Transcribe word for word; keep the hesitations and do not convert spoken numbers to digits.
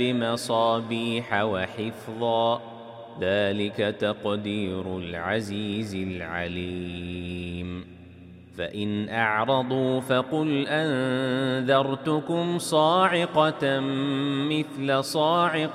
بمصابيح وحفظا ذلك تقدير العزيز العليم فإن أعرضوا فقل أنذرتكم صاعقة مثل صاعقة